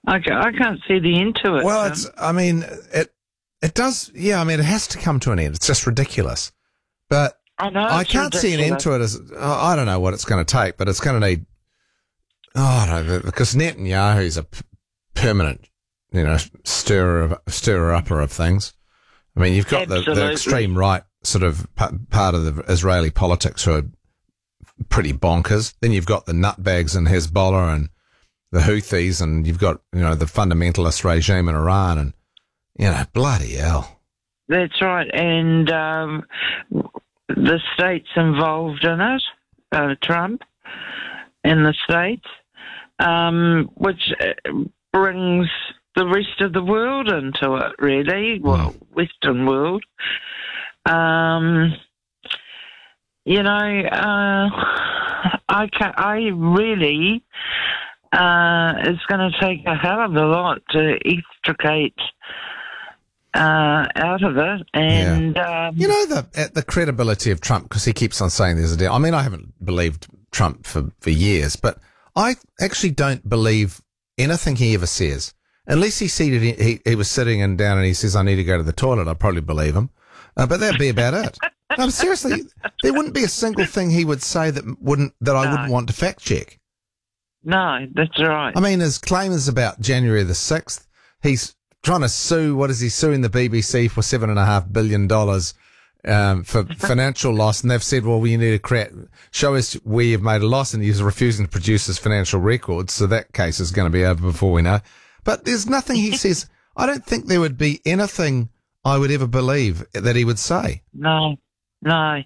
I can't see the end to it. Well, it does. Yeah, I mean, it has to come to an end. It's just ridiculous. But I know I can't see an end to it as I don't know what it's going to take, but it's going to need. Oh, I don't know, because Netanyahu's a permanent, stirrer-upper of things. I mean, you've got the extreme right sort of part of the Israeli politics who are pretty bonkers. Then you've got the nutbags in Hezbollah and the Houthis, and you've got, the fundamentalist regime in Iran, and, bloody hell. That's right. And the states involved in it, Trump and the states, which brings the rest of the world into it, really. Well, Western world. It's going to take a hell of a lot to extricate out of it. And the credibility of Trump, because he keeps on saying there's a deal. I mean, I haven't believed Trump for years, but I actually don't believe anything he ever says. Unless he was sitting down and he says, I need to go to the toilet, I'd probably believe him. But that'd be about it. No, seriously, there wouldn't be a single thing he would say that I wouldn't want to fact check. No, that's right. I mean, his claim is about January the 6th. He's trying to sue, what is he suing the BBC for $7.5 billion for financial loss. And they've said, well, you need to show us where you've made a loss, and he's refusing to produce his financial records. So that case is going to be over before we know. But there's nothing he says. I don't think there would be anything I would ever believe that he would say. No. I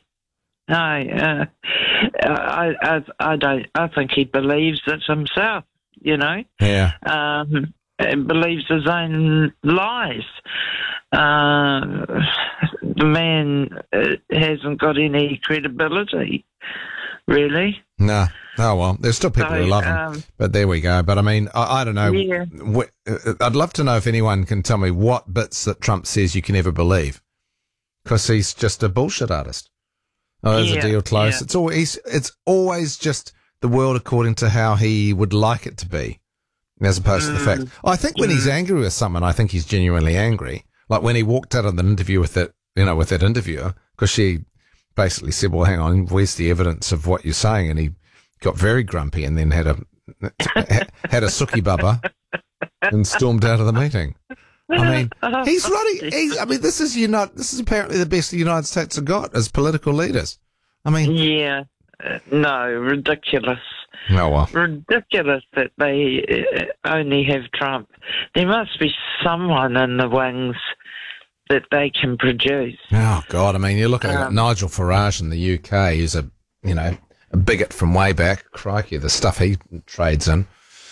don't. I think he believes it himself. Yeah. Believes his own lies. The man hasn't got any credibility, really. No. Oh, well, there's still people who love him, but there we go. But I mean, I don't know. Yeah. I'd love to know if anyone can tell me what bits that Trump says you can never believe, because he's just a bullshit artist. Oh, there's a deal close. Yeah. It's always just the world according to how he would like it to be, as opposed to the fact. I think when he's angry with someone, I think he's genuinely angry. Like when he walked out of an interview with that interviewer, because she basically said, well, hang on, where's the evidence of what you're saying? And he got very grumpy and then had a sookie bubba and stormed out of the meeting. I mean, he's running. This is apparently the best the United States have got as political leaders. I mean, no, ridiculous. Oh, well. Ridiculous that they only have Trump. There must be someone in the wings that they can produce. Oh God! I mean, you're looking at Nigel Farage in the UK, who's a bigot from way back. Crikey, the stuff he trades in.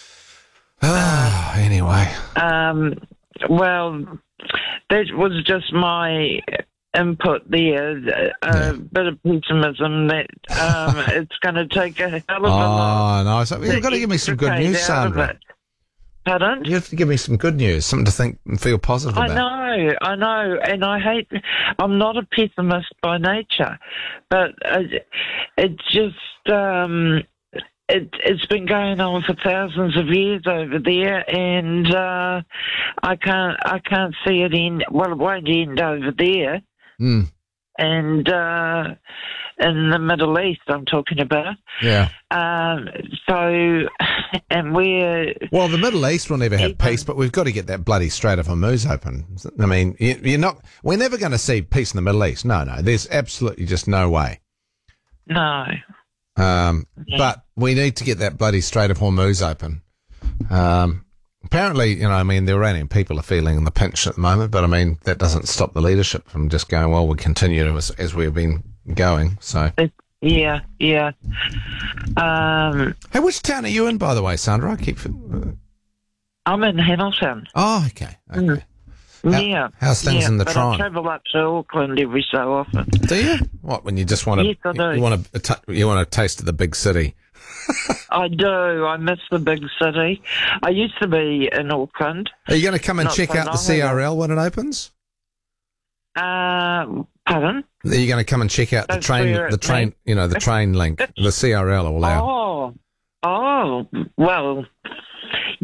Anyway. Well, that was just my input there. A bit of pessimism that it's going to take a hell of a lot. Oh, no. So you've got to give me some good news, Sandra. Pardon? You have to give me some good news, something to think and feel positive about. I know. And I'm not a pessimist by nature, but it just, it's been going on for thousands of years over there, and I can't see it end. Well, it won't end over there. Mm. And in the Middle East, I'm talking about. Yeah. The Middle East will never have peace, but we've got to get that bloody Strait of Hormuz open. I mean, we're never going to see peace in the Middle East. No, there's absolutely just no way. No. But we need to get that bloody Strait of Hormuz open. Apparently, the Iranian people are feeling the pinch at the moment, but that doesn't stop the leadership from just going, well, we'll continue as we've been going. So. Yeah. Hey, which town are you in, by the way, Sandra? I'm in Hamilton. Oh, okay. How's things in the Tron? I travel up to Auckland every so often. Do you? What, when you just want to? Yes, I do. You want a taste of the big city? I do. I miss the big city. I used to be in Auckland. Are you going to come and check out the CRL when it opens? Pardon? Are you going to come and check out the train, the train link, the CRL all out? Oh, well,